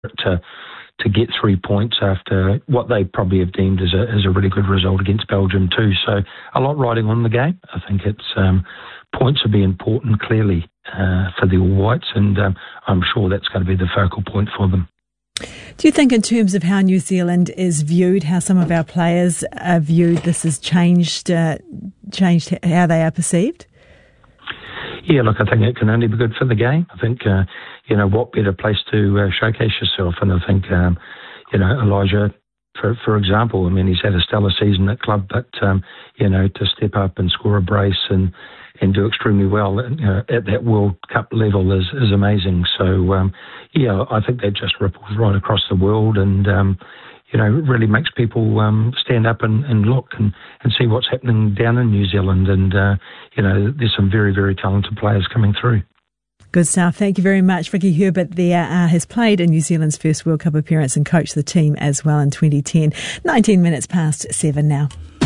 to get 3 points after what they probably have deemed as a really good result against Belgium too. So a lot riding on the game. I think it's points will be important clearly for the All Whites, and I'm sure that's going to be the focal point for them. Do you think in terms of how New Zealand is viewed, how some of our players are viewed, this has changed how they are perceived? Yeah, look, I think it can only be good for the game. I think, what better place to showcase yourself? And I think, Elijah, for example, I mean, he's had a stellar season at club, but, to step up and score a brace and do extremely well at that World Cup level is amazing. So, I think that just ripples right across the world and, really makes people stand up and look and see what's happening down in New Zealand. And, there's some very, very talented players coming through. Good stuff. Thank you very much. Ricky Herbert there has played in New Zealand's first World Cup appearance and coached the team as well in 2010. 19 minutes past 7 now.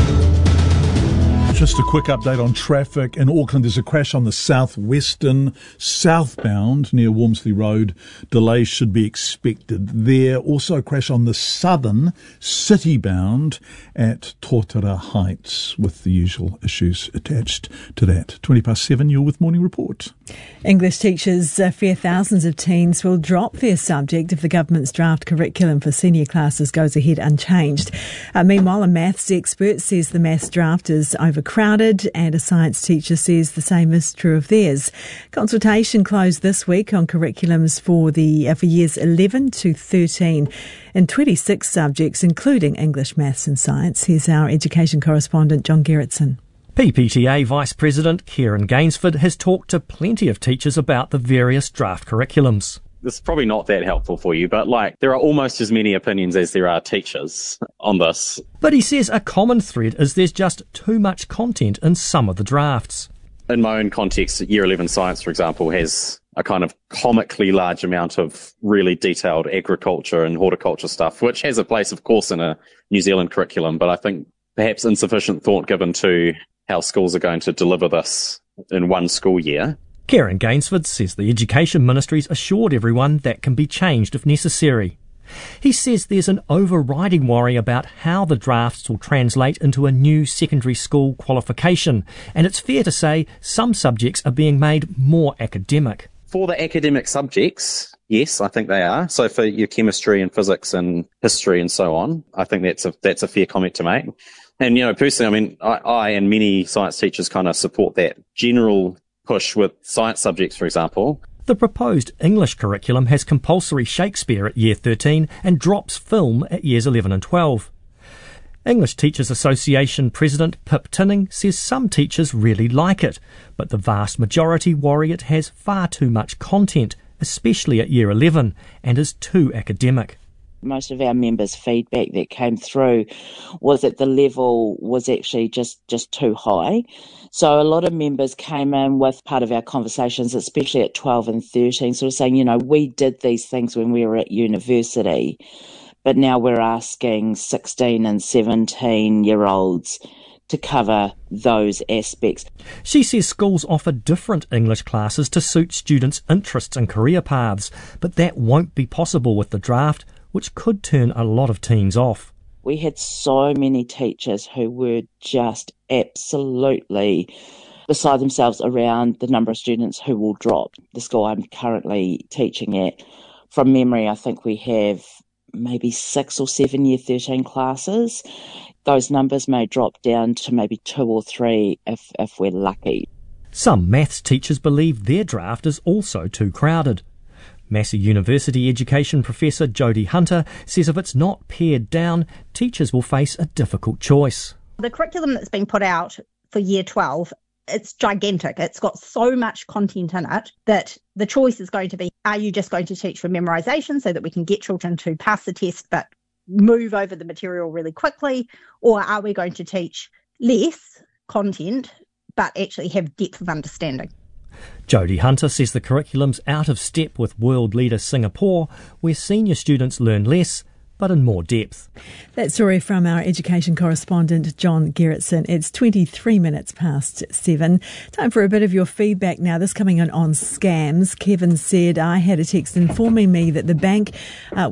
Just a quick update on traffic. In Auckland, there's a crash on the southwestern southbound near Walmsley Road. Delays should be expected there. Also a crash on the southern city-bound at Totara Heights with the usual issues attached to that. 7:20, you're with Morning Report. English teachers fear thousands of teens will drop their subject if the government's draft curriculum for senior classes goes ahead unchanged. Meanwhile, a maths expert says the maths draft is overcrowded, and a science teacher says the same is true of theirs. Consultation closed this week on curriculums for years 11 to 13 in 26 subjects, including English, maths and science. Here's our education correspondent, John Gerritsen. PPTA Vice President Kieran Gainsford has talked to plenty of teachers about the various draft curriculums. This is probably not that helpful for you, but there are almost as many opinions as there are teachers on this. But he says a common thread is there's just too much content in some of the drafts. In my own context, Year 11 Science, for example, has a kind of comically large amount of really detailed agriculture and horticulture stuff, which has a place, of course, in a New Zealand curriculum, but I think perhaps insufficient thought given to how schools are going to deliver this in one school year. Kieran Gainsford says the Education Ministry's assured everyone that can be changed if necessary. He says there's an overriding worry about how the drafts will translate into a new secondary school qualification, and it's fair to say some subjects are being made more academic. For the academic subjects, yes, I think they are. So for your chemistry and physics and history and so on, I think that's a fair comment to make. And, personally, I and many science teachers kind of support that general push with science subjects, for example. The proposed English curriculum has compulsory Shakespeare at Year 13 and drops film at Years 11 and 12. English Teachers Association President Pip Tinning says some teachers really like it, but the vast majority worry it has far too much content, especially at Year 11, and is too academic. Most of our members' feedback that came through was that the level was actually just too high. So a lot of members came in with part of our conversations, especially at 12 and 13, sort of saying, we did these things when we were at university, but now we're asking 16 and 17-year-olds to cover those aspects. She says schools offer different English classes to suit students' interests and career paths, but that won't be possible with the draft, which could turn a lot of teens off. We had so many teachers who were just absolutely beside themselves around the number of students who will drop. The school I'm currently teaching at, from memory, I think we have maybe 6 or 7 Year 13 classes. Those numbers may drop down to maybe 2 or 3 if we're lucky. Some maths teachers believe their draft is also too crowded. Massey University education professor Jodie Hunter says if it's not pared down, teachers will face a difficult choice. The curriculum that's been put out for Year 12, it's gigantic. It's got so much content in it that the choice is going to be, are you just going to teach for memorisation so that we can get children to pass the test but move over the material really quickly, or are we going to teach less content but actually have depth of understanding? Jodie Hunter says the curriculum's out of step with world leader Singapore, where senior students learn less but in more depth. That story from our education correspondent, John Gerritsen. It's 23 minutes past 7. Time for a bit of your feedback now. This coming in on scams. Kevin said, I had a text informing me that the bank